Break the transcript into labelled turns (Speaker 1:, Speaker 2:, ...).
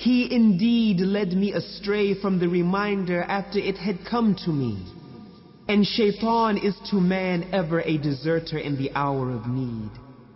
Speaker 1: He indeed led me astray from the reminder after it had come to me. And Shaitan is to man ever a deserter in the hour of need.